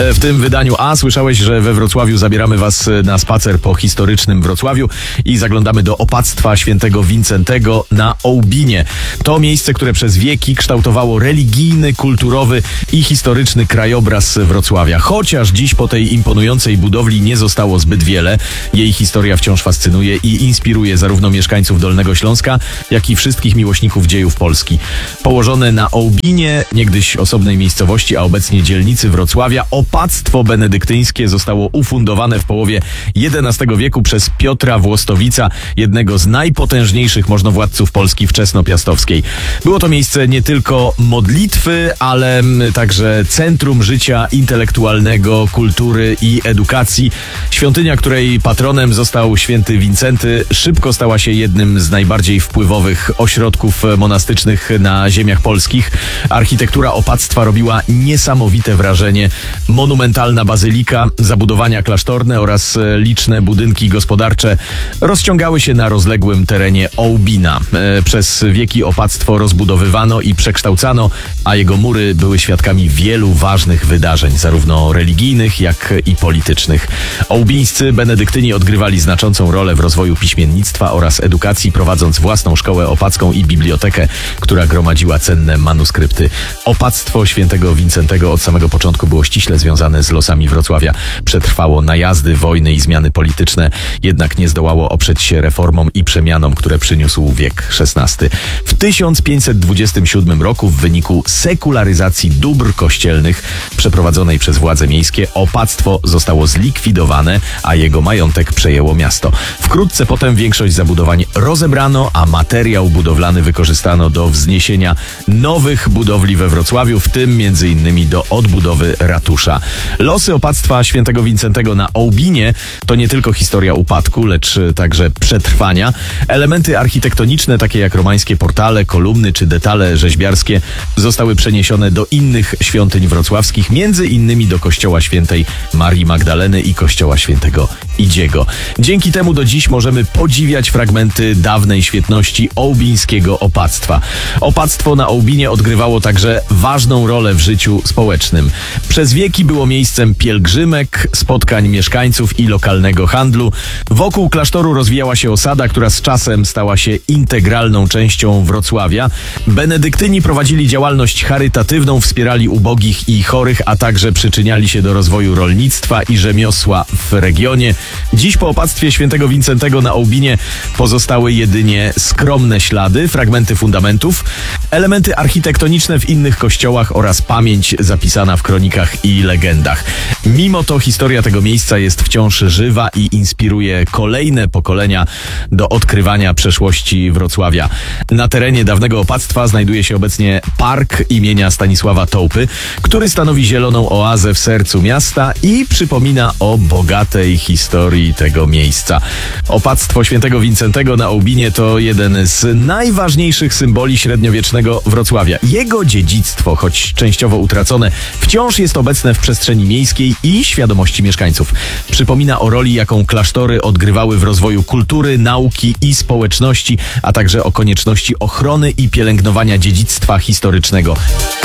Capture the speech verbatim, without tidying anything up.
W tym wydaniu A słyszałeś, że we Wrocławiu zabieramy was na spacer po historycznym Wrocławiu i zaglądamy do opactwa świętego Wincentego na Oubinie. To miejsce, które przez wieki kształtowało religijny, kulturowy i historyczny krajobraz Wrocławia. Chociaż dziś po tej imponującej budowli nie zostało zbyt wiele, jej historia wciąż fascynuje i inspiruje zarówno mieszkańców Dolnego Śląska, jak i wszystkich miłośników dziejów Polski. Położone na Oubinie, niegdyś osobnej miejscowości, a obecnie dzielnicy Wrocławia, opactwo benedyktyńskie zostało ufundowane w połowie jedenastego wieku przez Piotra Włostowica, jednego z najpotężniejszych możnowładców Polski wczesnopiastowskiej. Było to miejsce nie tylko modlitwy, ale także centrum życia intelektualnego, kultury i edukacji. Świątynia, której patronem został święty Wincenty, szybko stała się jednym z najbardziej wpływowych ośrodków monastycznych na ziemiach polskich. Architektura opactwa robiła niesamowite wrażenie. Monumentalna bazylika, zabudowania klasztorne oraz liczne budynki gospodarcze rozciągały się na rozległym terenie Oubina. Przez wieki opactwo rozbudowywano i przekształcano, a jego mury były świadkami wielu ważnych wydarzeń, zarówno religijnych, jak i politycznych. Oubińscy benedyktyni odgrywali znaczącą rolę w rozwoju piśmiennictwa oraz edukacji, prowadząc własną szkołę opacką i bibliotekę, która gromadziła cenne manuskrypty. Opactwo świętego Wincentego od samego początku było ściśle związane z losami Wrocławia. Przetrwało najazdy, wojny i zmiany polityczne, jednak nie zdołało oprzeć się reformom i przemianom, które przyniósł wiek szesnasty. W tysiąc pięćset dwudziestym siódmym roku w wyniku sekularyzacji dóbr kościelnych przeprowadzonej przez władze miejskie opactwo zostało zlikwidowane, a jego majątek przejęło miasto. Wkrótce potem większość zabudowań rozebrano, a materiał budowlany wykorzystano do wzniesienia nowych budowli we Wrocławiu, w tym między innymi do odbudowy ratusza. Losy opactwa świętego Wincentego na Oubinie to nie tylko historia upadku, lecz także przetrwania. Elementy architektoniczne, takie jak romańskie portale, kolumny czy detale rzeźbiarskie, zostały przeniesione do innych świątyń wrocławskich, między innymi do kościoła świętej Marii Magdaleny i kościoła świętego Idziego. Dzięki temu do dziś możemy podziwiać fragmenty dawnej świetności oubińskiego opactwa. Opactwo na Oubinie odgrywało także ważną rolę w życiu społecznym. Przez wieki było miejscem pielgrzymek, spotkań mieszkańców i lokalnego handlu. Wokół klasztoru rozwijała się osada, która z czasem stała się integralną częścią Wrocławia. Benedyktyni prowadzili działalność charytatywną, wspierali ubogich i chorych, a także przyczyniali się do rozwoju rolnictwa i rzemiosła w regionie. Dziś po opactwie świętego Wincentego na Oubinie pozostały jedynie skromne ślady, fragmenty fundamentów, elementy architektoniczne w innych kościołach oraz pamięć zapisana w kronikach i legendach. Mimo to historia tego miejsca jest wciąż żywa i inspiruje kolejne pokolenia do odkrywania przeszłości Wrocławia. Na terenie dawnego opactwa znajduje się obecnie park imienia Stanisława Tołpy, który stanowi zieloną oazę w sercu miasta i przypomina o bogatej historii tego miejsca. Opactwo świętego Wincentego na Oubinie to jeden z najważniejszych symboli średniowiecznego Wrocławia. Jego dziedzictwo, choć częściowo utracone, wciąż jest obecne w przestrzeni miejskiej i świadomości mieszkańców. Przypomina o roli, jaką klasztory odgrywały w rozwoju kultury, nauki i społeczności, a także o konieczności ochrony i pielęgnowania dziedzictwa historycznego.